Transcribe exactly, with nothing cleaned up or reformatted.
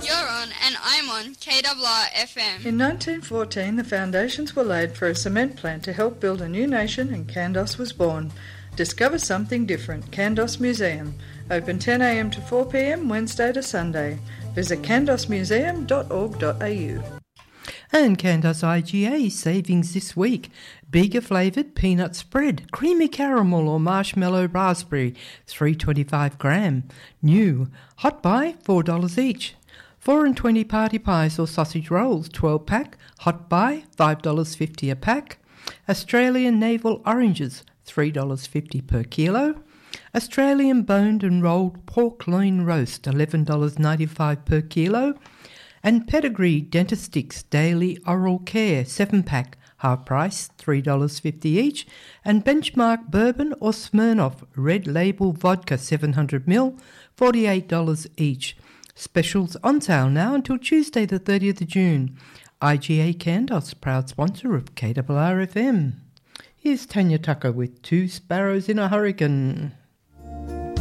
You're on and I'm on K R R F M. In nineteen fourteen, the foundations were laid for a cement plant to help build a new nation, and Kandos was born. Discover something different. Kandos Museum. Open ten a m to four p m Wednesday to Sunday. Visit kandos museum dot org dot a u. And Kandos I G A savings this week. Bega flavoured peanut spread, creamy caramel or marshmallow raspberry, three dollars twenty-five gram. New. Hot buy, four dollars each. four and twenty party pies or sausage rolls, twelve pack. Hot buy, five dollars fifty a pack. Australian navel oranges, three dollars fifty per kilo. Australian boned and rolled pork loin roast, eleven dollars ninety-five per kilo. And Pedigree Dentasticks Daily Oral Care, seven pack, half price, three dollars fifty each. And Benchmark Bourbon or Smirnoff Red Label Vodka, seven hundred milliliters, forty-eight dollars each. Specials on sale now until Tuesday the thirtieth of June. I G A Kandos, proud sponsor of K R R F M. Here's Tanya Tucker with Two Sparrows in a Hurricane.